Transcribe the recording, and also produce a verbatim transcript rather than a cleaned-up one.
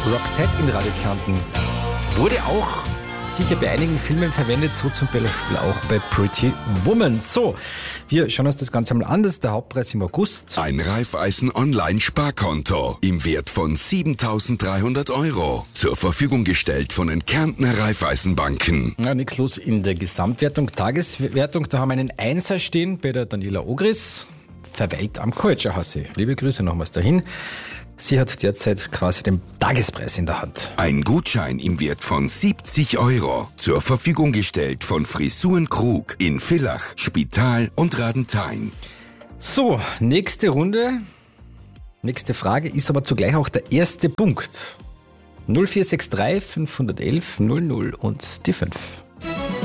Roxette in Radio Kärnten. Wurde auch sicher bei einigen Filmen verwendet, so zum Beispiel auch bei Pretty Woman. So, wir schauen uns das Ganze mal an. Das ist der Hauptpreis im August. Ein Raiffeisen-Online-Sparkonto im Wert von siebentausenddreihundert Euro. Zur Verfügung gestellt von den Kärntner Raiffeisenbanken. Ja, nichts los in der Gesamtwertung. Tageswertung, da haben wir einen Einser stehen bei der Daniela Ogris. Verweilt am Kulturhasse. Liebe Grüße nochmals dahin. Sie hat derzeit quasi den Tagespreis in der Hand. Ein Gutschein im Wert von siebzig Euro. Zur Verfügung gestellt von Frisuren Krug in Villach, Spital und Radenthein. So, nächste Runde. Nächste Frage ist aber zugleich auch der erste Punkt. null vier sechs drei fünf eins eins null null und die fünf.